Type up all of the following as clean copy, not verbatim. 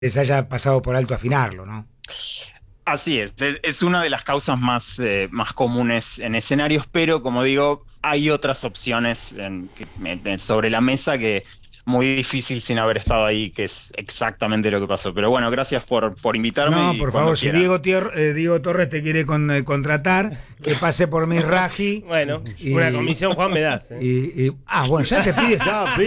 les haya pasado por alto afinarlo, ¿no? Así es una de las causas más comunes en escenarios, pero como digo, hay otras opciones sobre la mesa que muy difícil sin haber estado ahí, que es exactamente lo que pasó. Pero bueno, gracias por invitarme. No, por favor, si Diego Torres te quiere contratar, que pase por mi Raji. Bueno, una comisión, Juan, me das. Bueno, ya te pide.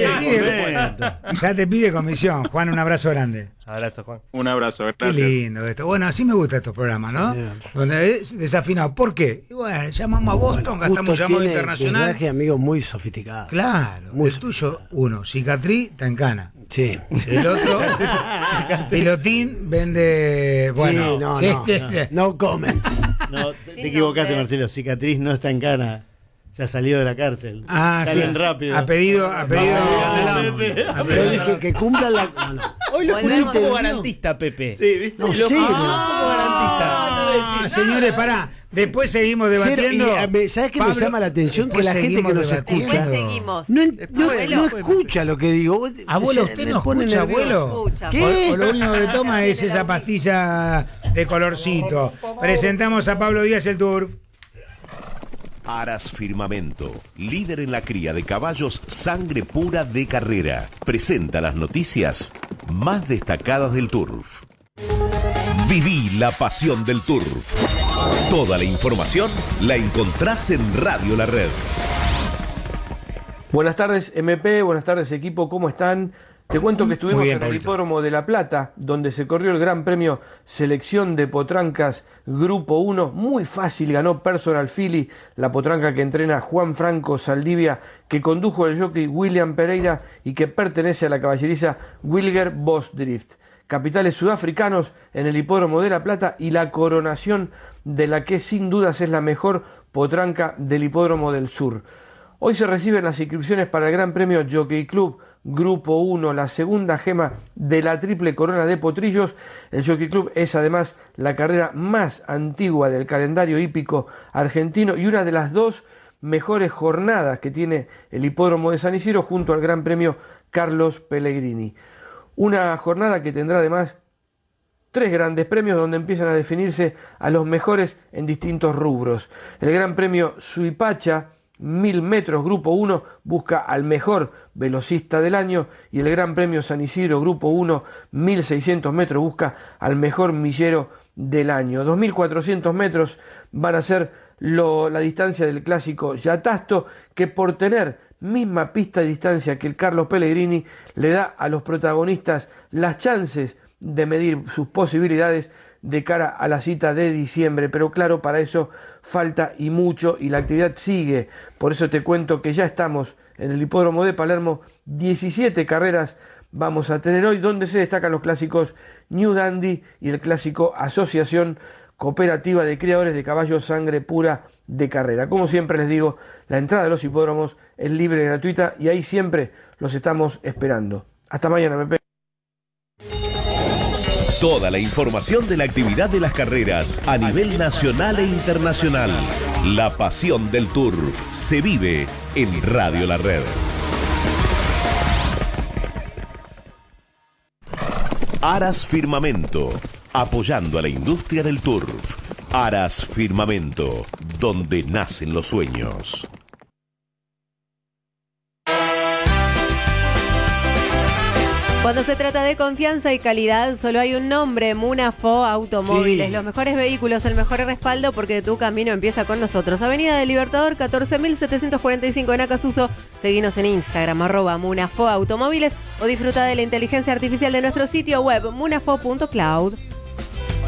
Ya te pide comisión. Juan, un abrazo grande. Abrazo, Juan. Un abrazo, gracias. Qué lindo esto. Bueno, así me gustan estos programas, ¿no? Sí. Donde es desafinado. ¿Por qué? Y bueno, llamamos a Boston, gastamos llamado internacional. Personaje, amigo, muy sofisticado. Claro. Muy el tuyo, uno, cicatriz, está en cana. Sí. El otro, pilotín, vende. Bueno, sí, no comments. No, te equivocaste, Marcelo. Cicatriz no está en cana. Ya salió de la cárcel. Salen rápido. Ha pedido. Pero dije que cumpla la. No. Hoy lo escuché un poco garantista, Pepe. Sí, ¿viste? No, lo sí, un poco garantista. Señores, pará. Después seguimos debatiendo. ¿Sabes qué me llama la atención? Que la gente que nos escucha no escucha lo que digo. Abuelo, ¿usted no escucha, abuelo? ¿Qué? O lo único que toma es esa pastilla de colorcito. Presentamos a Pablo Díaz, el Tour. Aras Firmamento, líder en la cría de caballos sangre pura de carrera, presenta las noticias más destacadas del turf. Viví la pasión del turf. Toda la información la encontrás en Radio La Red. Buenas tardes, MP, buenas tardes, equipo, ¿cómo están? Te cuento que estuvimos en el Hipódromo de La Plata, donde se corrió el Gran Premio Selección de Potrancas Grupo 1. Muy fácil, ganó Personal Philly, la potranca que entrena Juan Franco Saldivia, que condujo el jockey William Pereira y que pertenece a la caballeriza Wilger Bosdrift. Capitales sudafricanos en el Hipódromo de La Plata y la coronación de la que sin dudas es la mejor potranca del Hipódromo del Sur. Hoy se reciben las inscripciones para el Gran Premio Jockey Club Grupo 1, la segunda gema de la triple corona de potrillos. El Jockey Club es además la carrera más antigua del calendario hípico argentino y una de las dos mejores jornadas que tiene el Hipódromo de San Isidro junto al Gran Premio Carlos Pellegrini. Una jornada que tendrá además 3 grandes premios donde empiezan a definirse a los mejores en distintos rubros. El Gran Premio Suipacha, 1000 metros, Grupo 1, busca al mejor velocista del año, y el Gran Premio San Isidro, Grupo 1, 1600 metros, busca al mejor millero del año. 2400 metros van a ser la distancia del clásico Yatasto, que por tener misma pista de distancia que el Carlos Pellegrini, le da a los protagonistas las chances de medir sus posibilidades de cara a la cita de diciembre, pero claro, para eso falta y mucho, y la actividad sigue. Por eso te cuento que ya estamos en el Hipódromo de Palermo. 17 carreras vamos a tener hoy, donde se destacan los clásicos New Dandy y el clásico Asociación Cooperativa de Criadores de Caballos Sangre Pura de Carrera. Como siempre les digo, la entrada a los hipódromos es libre y gratuita, y ahí siempre los estamos esperando. Hasta mañana, MP. Toda la información de la actividad de las carreras a nivel nacional e internacional. La pasión del turf se vive en Radio La Red. Aras Firmamento, apoyando a la industria del turf. Aras Firmamento, donde nacen los sueños. Cuando se trata de confianza y calidad, solo hay un nombre: Munafo Automóviles. Sí. Los mejores vehículos, el mejor respaldo, porque tu camino empieza con nosotros. Avenida del Libertador, 14.745 en Acasuso. Seguinos en Instagram, @Munafo Automóviles, o disfruta de la inteligencia artificial de nuestro sitio web, munafo.cloud.